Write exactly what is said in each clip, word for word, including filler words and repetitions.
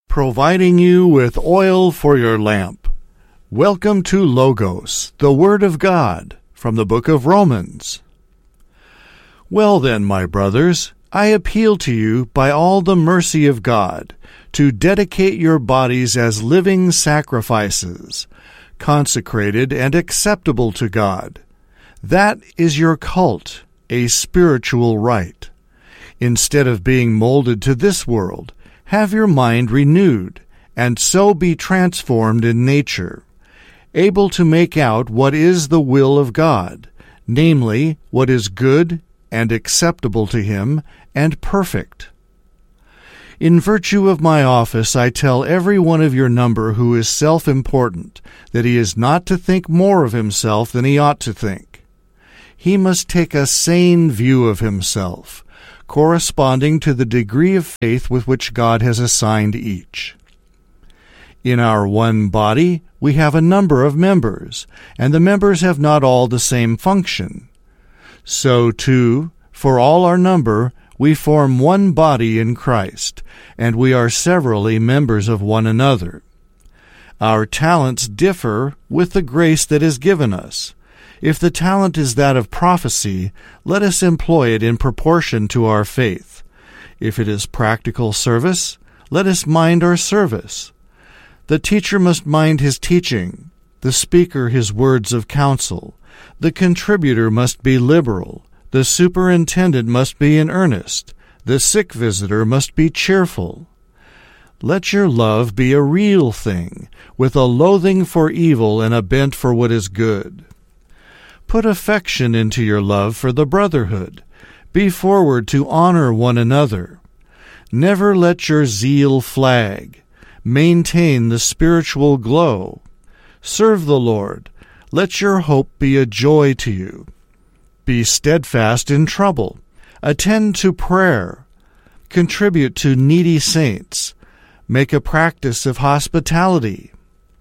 providing you with oil for your lamp. Welcome to Logos, the Word of God, from the book of Romans. Well then, my brothers, I appeal to you by all the mercy of God to dedicate your bodies as living sacrifices, consecrated and acceptable to God. That is your cult, a spiritual rite. Instead of being molded to this world, have your mind renewed, and so be transformed in nature, able to make out what is the will of God, namely, what is good and acceptable to Him and perfect. In virtue of my office, I tell every one of your number who is self-important that he is not to think more of himself than he ought to think. He must take a sane view of himself, corresponding to the degree of faith with which God has assigned each. In our one body, we have a number of members, and the members have not all the same function. So, too, for all our number, we form one body in Christ, and we are severally members of one another. Our talents differ with the grace that is given us. If the talent is that of prophecy, let us employ it in proportion to our faith. If it is practical service, let us mind our service. The teacher must mind his teaching, the speaker his words of counsel. The contributor must be liberal. The superintendent must be in earnest. The sick visitor must be cheerful. Let your love be a real thing, with a loathing for evil and a bent for what is good. Put affection into your love for the brotherhood. Be forward to honor one another. Never let your zeal flag. Maintain the spiritual glow. Serve the Lord. Let your hope be a joy to you. Be steadfast in trouble. Attend to prayer. Contribute to needy saints. Make a practice of hospitality.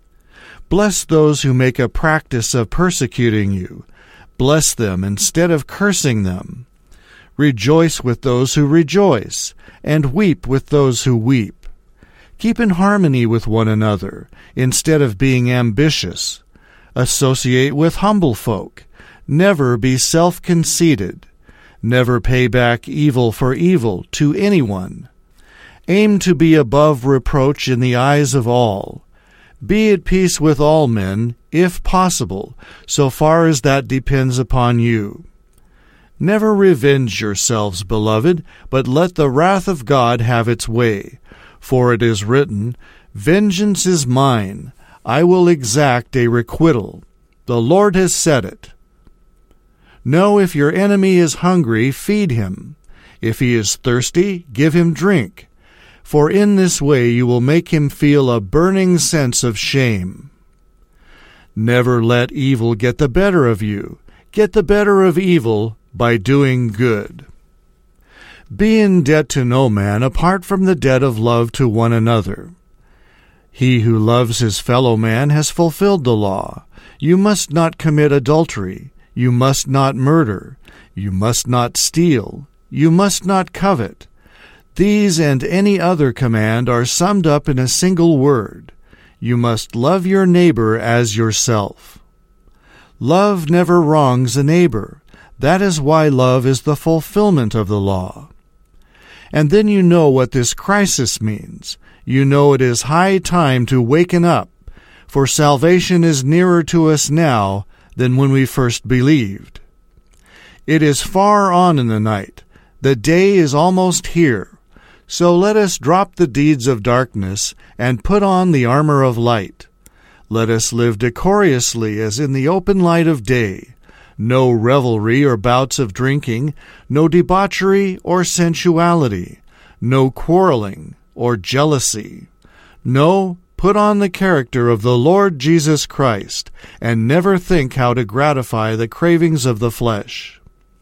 Bless those who make a practice of persecuting you. Bless them instead of cursing them. Rejoice with those who rejoice, and weep with those who weep. Keep in harmony with one another, instead of being ambitious. Associate with humble folk. Never be self-conceited. Never pay back evil for evil to anyone. Aim to be above reproach in the eyes of all. Be at peace with all men, if possible, so far as that depends upon you. Never revenge yourselves, beloved, but let the wrath of God have its way. For it is written, Vengeance is mine, I will exact a requital. The Lord has said it. No, if your enemy is hungry, feed him. If he is thirsty, give him drink. For in this way you will make him feel a burning sense of shame. Never let evil get the better of you. Get the better of evil by doing good. Be in debt to no man apart from the debt of love to one another. He who loves his fellow man has fulfilled the law. You must not commit adultery. You must not murder. You must not steal. You must not covet. These and any other command are summed up in a single word. You must love your neighbor as yourself. Love never wrongs a neighbor. That is why love is the fulfillment of the law. And then you know what this crisis means. You know it is high time to waken up, for salvation is nearer to us now than when we first believed. It is far on in the night. The day is almost here. So let us drop the deeds of darkness and put on the armor of light. Let us live decorously as in the open light of day. No revelry or bouts of drinking, no debauchery or sensuality, no quarreling or jealousy. No, put on the character of the Lord Jesus Christ, and never think how to gratify the cravings of the flesh.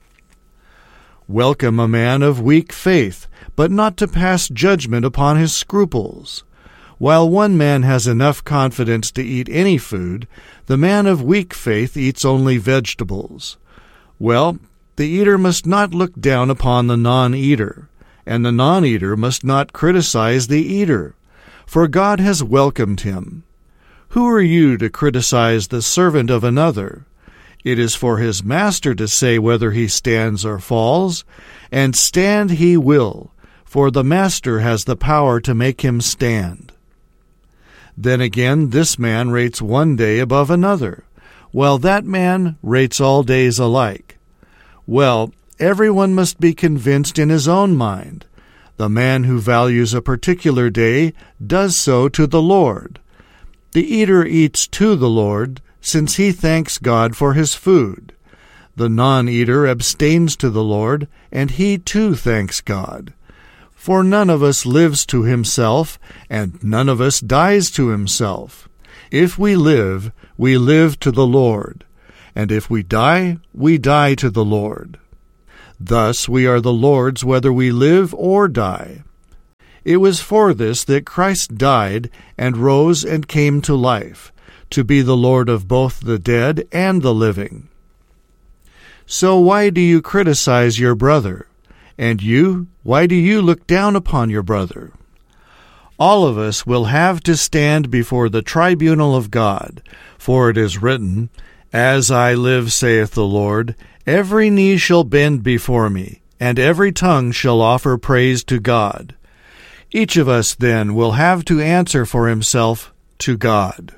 Welcome a man of weak faith, but not to pass judgment upon his scruples. While one man has enough confidence to eat any food, the man of weak faith eats only vegetables. Well, the eater must not look down upon the non-eater, and the non-eater must not criticize the eater. for God has welcomed him. Who are you to criticize the servant of another? It is for his master to say whether he stands or falls, and stand he will, for the master has the power to make him stand. Then again, this man rates one day above another, while that man rates all days alike. Well, everyone must be convinced in his own mind. The man who values a particular day does so to the Lord. The eater eats to the Lord, since he thanks God for his food. The non-eater abstains to the Lord, and he too thanks God. For none of us lives to himself, and none of us dies to himself. If we live, we live to the Lord, and if we die, we die to the Lord. Thus we are the Lord's whether we live or die. It was for this that Christ died and rose and came to life, to be the Lord of both the dead and the living. So why do you criticize your brother? And you, why do you look down upon your brother? All of us will have to stand before the tribunal of God, for it is written, As I live, saith the Lord, every knee shall bend before me, and every tongue shall offer praise to God. Each of us then will have to answer for himself to God.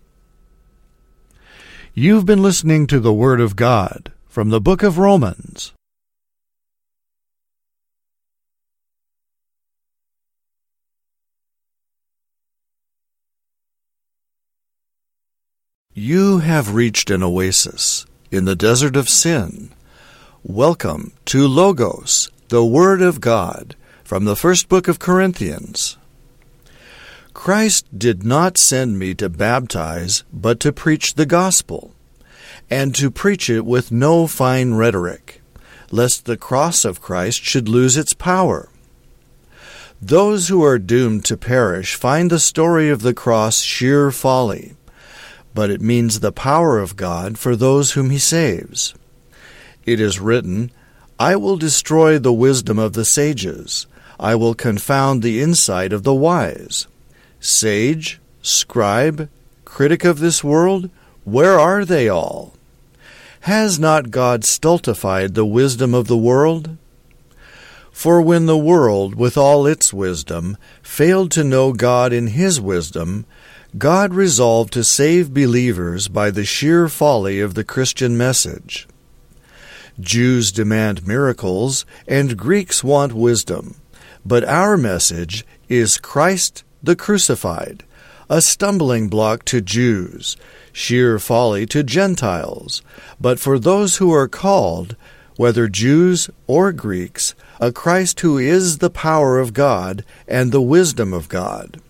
You've been listening to the Word of God from the book of Romans. You have reached an oasis in the desert of sin. Welcome to Logos, the Word of God, from the first book of Corinthians. Christ did not send me to baptize, but to preach the gospel, and to preach it with no fine rhetoric, lest the cross of Christ should lose its power. Those who are doomed to perish find the story of the cross sheer folly, but it means the power of God for those whom he saves. It is written, I will destroy the wisdom of the sages. I will confound the insight of the wise. Sage, scribe, critic of this world, where are they all? Has not God stultified the wisdom of the world? For when the world, with all its wisdom, failed to know God in his wisdom, God resolved to save believers by the sheer folly of the Christian message. Jews demand miracles, and Greeks want wisdom, but our message is Christ the crucified, a stumbling block to Jews, sheer folly to Gentiles, but for those who are called, whether Jews or Greeks, a Christ who is the power of God and the wisdom of God.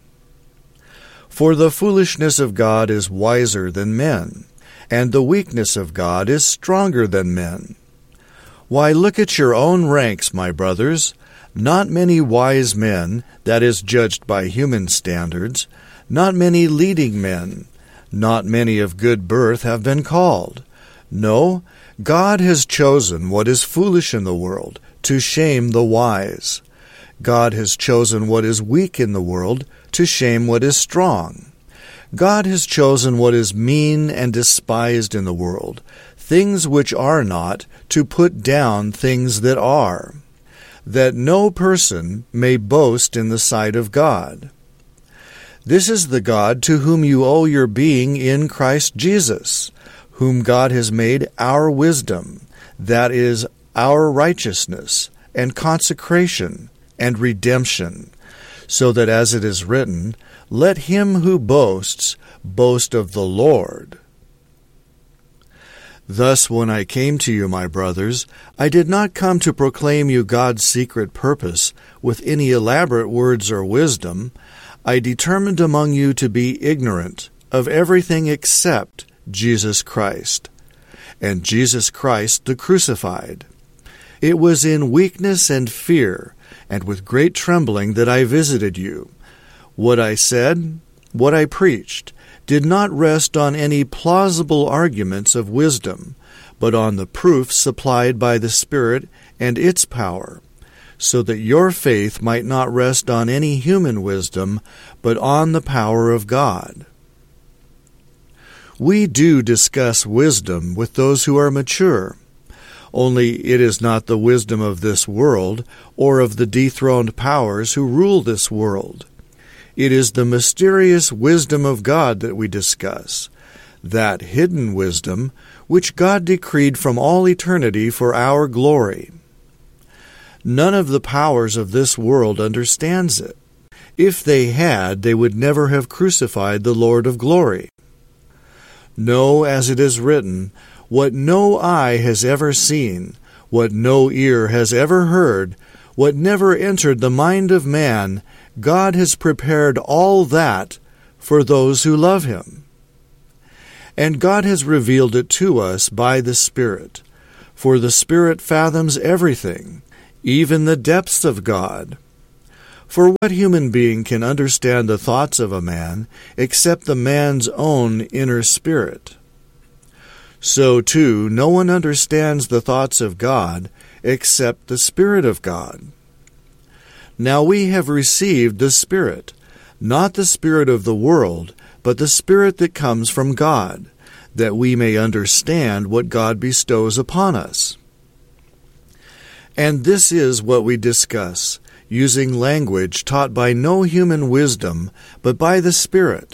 For the foolishness of God is wiser than men, and the weakness of God is stronger than men. Why, look at your own ranks, my brothers. Not many wise men, that is judged by human standards, not many leading men, not many of good birth have been called. No, God has chosen what is foolish in the world to shame the wise. God has chosen what is weak in the world to shame what is strong. God has chosen what is mean and despised in the world, things which are not, to put down things that are, that no person may boast in the sight of God. This is the God to whom you owe your being in Christ Jesus, whom God has made our wisdom, that is, our righteousness, and consecration, and redemption, so that as it is written, let him who boasts boast of the Lord. Thus, when I came to you, my brothers, I did not come to proclaim you God's secret purpose with any elaborate words or wisdom. I determined among you to be ignorant of everything except Jesus Christ, and Jesus Christ the crucified. It was in weakness and fear, and with great trembling that I visited you. What I said, what I preached, did not rest on any plausible arguments of wisdom, but on the proof supplied by the Spirit and its power, so that your faith might not rest on any human wisdom, but on the power of God. We do discuss wisdom with those who are mature, only it is not the wisdom of this world or of the dethroned powers who rule this world. It is the mysterious wisdom of God that we discuss, that hidden wisdom which God decreed from all eternity for our glory. None of the powers of this world understands it. If they had, they would never have crucified the Lord of glory. No, as it is written, what no eye has ever seen, what no ear has ever heard, what never entered the mind of man, God has prepared all that for those who love him. And God has revealed it to us by the Spirit, for the Spirit fathoms everything, even the depths of God. For what human being can understand the thoughts of a man except the man's own inner spirit? So, too, no one understands the thoughts of God except the Spirit of God. Now we have received the Spirit, not the spirit of the world, but the Spirit that comes from God, that we may understand what God bestows upon us. And this is what we discuss, using language taught by no human wisdom, but by the Spirit.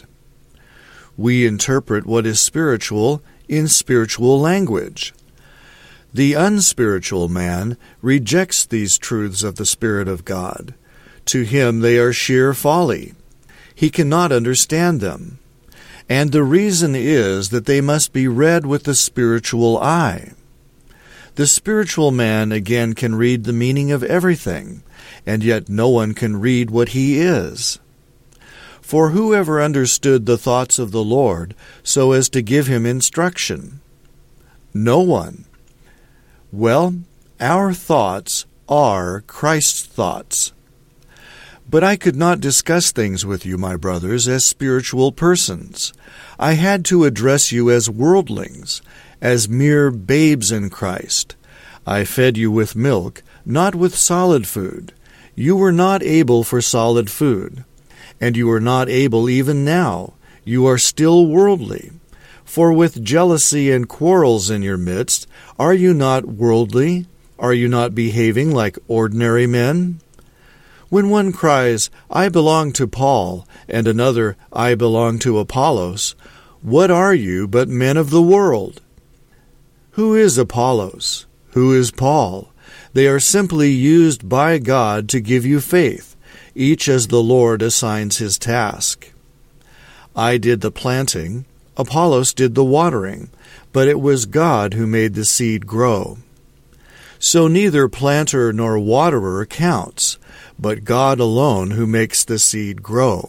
We interpret what is spiritual in spiritual language. The unspiritual man rejects these truths of the Spirit of God. To him they are sheer folly. He cannot understand them. And the reason is that they must be read with the spiritual eye. The spiritual man again can read the meaning of everything, and yet no one can read what he is. For whoever understood the thoughts of the Lord so as to give him instruction? No one. Well, our thoughts are Christ's thoughts. But I could not discuss things with you, my brothers, as spiritual persons. I had to address you as worldlings, as mere babes in Christ. I fed you with milk, not with solid food. You were not able for solid food. And you are not able even now. You are still worldly. For with jealousy and quarrels in your midst, are you not worldly? Are you not behaving like ordinary men? When one cries, I belong to Paul, and another, I belong to Apollos, what are you but men of the world? Who is Apollos? Who is Paul? They are simply used by God to give you faith, each as the Lord assigns his task. I did the planting, Apollos did the watering, but it was God who made the seed grow. So neither planter nor waterer counts, but God alone who makes the seed grow.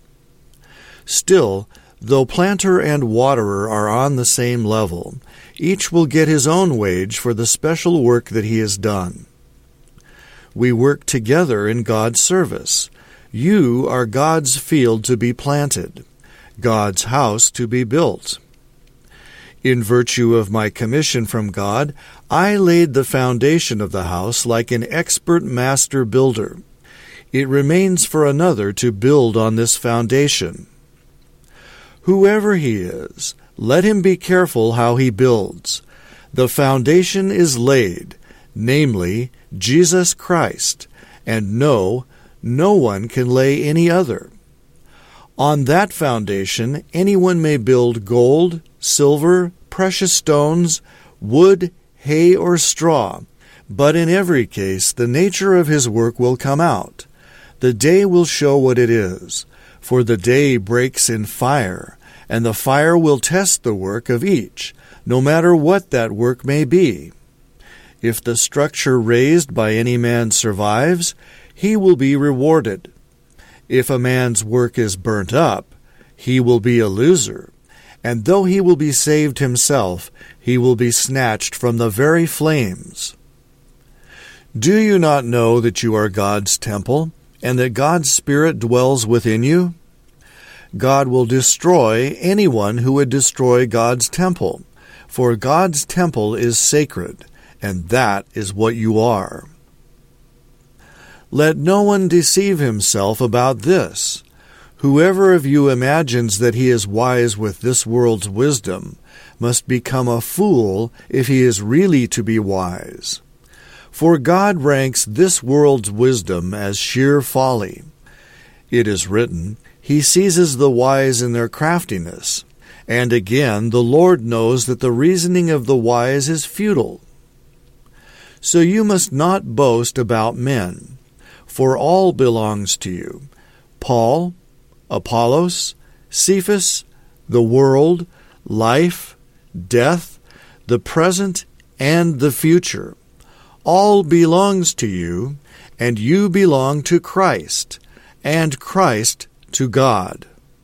Still, though planter and waterer are on the same level, each will get his own wage for the special work that he has done. We work together in God's service. You are God's field to be planted, God's house to be built. In virtue of my commission from God, I laid the foundation of the house like an expert master builder. It remains for another to build on this foundation. Whoever he is, let him be careful how he builds. The foundation is laid, namely, Jesus Christ, and no, no one can lay any other. On that foundation anyone may build gold, silver, precious stones, wood, hay, or straw, but in every case the nature of his work will come out. The day will show what it is, for the day breaks in fire, and the fire will test the work of each, no matter what that work may be. If the structure raised by any man survives, he will be rewarded. If a man's work is burnt up, he will be a loser, and though he will be saved himself, he will be snatched from the very flames. Do you not know that you are God's temple, and that God's Spirit dwells within you? God will destroy anyone who would destroy God's temple, for God's temple is sacred, and that is what you are. Let no one deceive himself about this. Whoever of you imagines that he is wise with this world's wisdom must become a fool if he is really to be wise. For God ranks this world's wisdom as sheer folly. It is written, He seizes the wise in their craftiness. And again, the Lord knows that the reasoning of the wise is futile. So you must not boast about men, for all belongs to you. Paul, Apollos, Cephas, the world, life, death, the present, and the future. All belongs to you, and you belong to Christ, and Christ to God.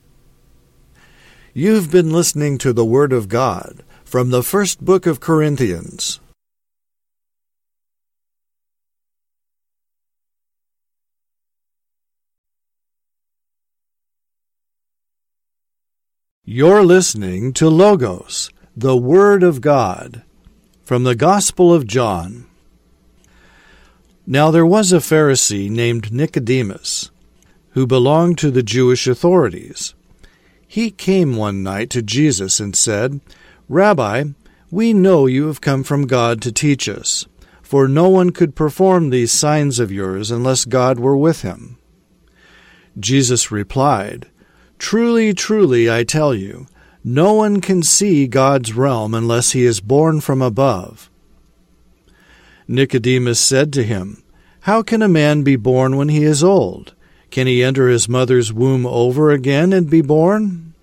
You've been listening to the Word of God from the first book of Corinthians. You're listening to Logos, the Word of God, from the Gospel of John. Now there was a Pharisee named Nicodemus, who belonged to the Jewish authorities. He came one night to Jesus and said, Rabbi, we know you have come from God to teach us, for no one could perform these signs of yours unless God were with him. Jesus replied, Truly, truly, I tell you, no one can see God's realm unless he is born from above. Nicodemus said to him, How can a man be born when he is old? Can he enter his mother's womb over again and be born?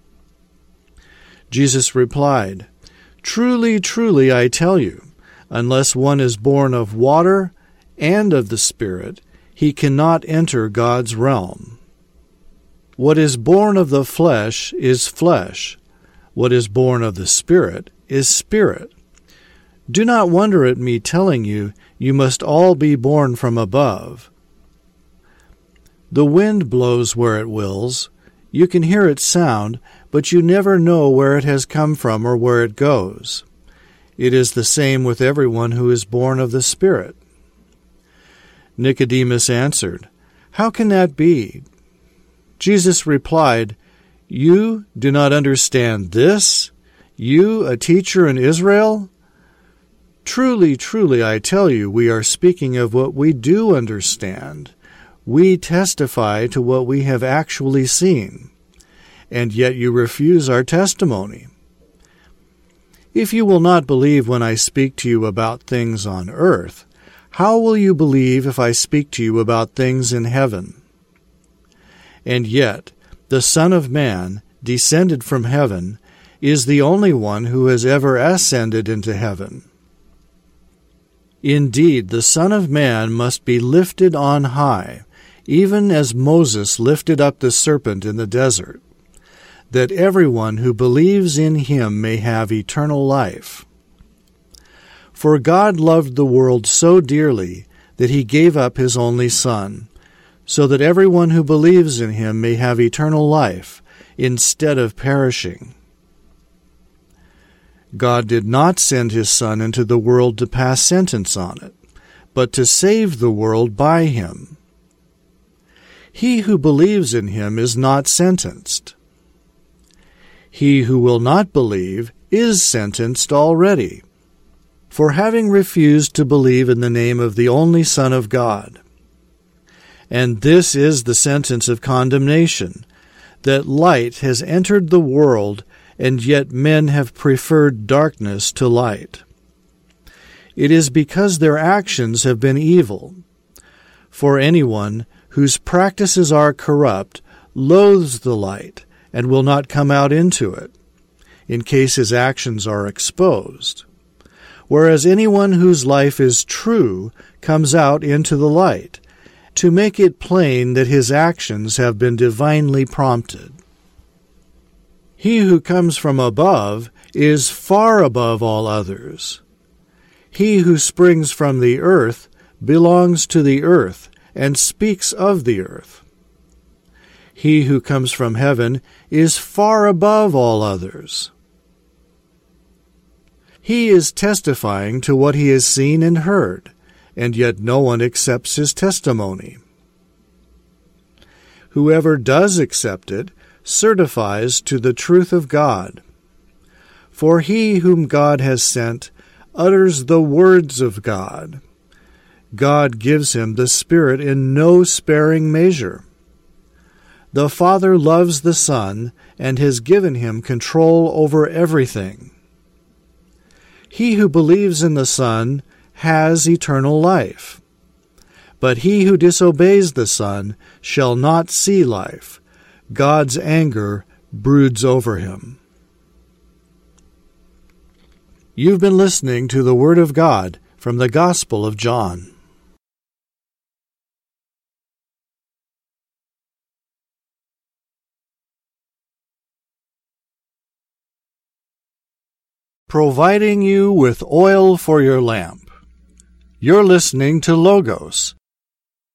Jesus replied, Truly, truly, I tell you, unless one is born of water and of the Spirit, he cannot enter God's realm. What is born of the flesh is flesh. What is born of the Spirit is spirit. Do not wonder at me telling you, you must all be born from above. The wind blows where it wills. You can hear its sound, but you never know where it has come from or where it goes. It is the same with everyone who is born of the Spirit. Nicodemus answered, How can that be? Jesus replied, You do not understand this? You, a teacher in Israel? Truly, truly, I tell you, we are speaking of what we do understand. We testify to what we have actually seen, and yet you refuse our testimony. If you will not believe when I speak to you about things on earth, how will you believe if I speak to you about things in heaven? And yet, the Son of Man, descended from heaven, is the only one who has ever ascended into heaven. Indeed, the Son of Man must be lifted on high, even as Moses lifted up the serpent in the desert, that everyone who believes in him may have eternal life. For God loved the world so dearly that he gave up his only Son, so that everyone who believes in him may have eternal life, instead of perishing. God did not send his Son into the world to pass sentence on it, but to save the world by him. He who believes in him is not sentenced. He who will not believe is sentenced already, for having refused to believe in the name of the only Son of God. And this is the sentence of condemnation, that light has entered the world, and yet men have preferred darkness to light. It is because their actions have been evil. For anyone whose practices are corrupt loathes the light, and will not come out into it, in case his actions are exposed. Whereas anyone whose life is true comes out into the light, to make it plain that his actions have been divinely prompted. He who comes from above is far above all others. He who springs from the earth belongs to the earth and speaks of the earth. He who comes from heaven is far above all others. He is testifying to what he has seen and heard, and yet no one accepts his testimony. Whoever does accept it certifies to the truth of God. For he whom God has sent utters the words of God. God gives him the Spirit in no sparing measure. The Father loves the Son and has given him control over everything. He who believes in the Son has eternal life. But he who disobeys the Son shall not see life. God's anger broods over him. You've been listening to the Word of God from the Gospel of John. Providing you with oil for your lamp. You're listening to Logos,